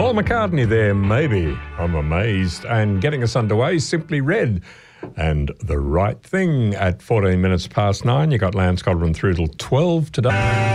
Paul McCartney there, Maybe I'm Amazed. And getting us underway, Simply Red and The Right Thing at 14 minutes past 9. You got Lance Godwin through till 12 today.